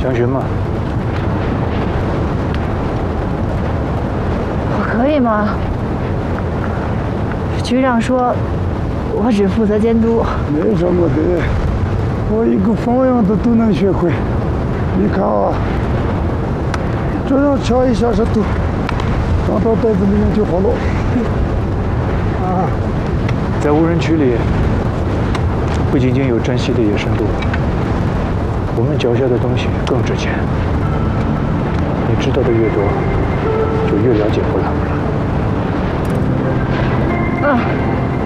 想学吗？ 我可以吗？局长说，我只负责监督。 没什么的，我一个方样的都能学会。你看啊，这样敲一下石头，装到袋子里面就好了。啊， 在无人区里，不仅仅有珍稀的野生动物，我们脚下的东西更值钱。你知道的越多，就越了解布拉布拉。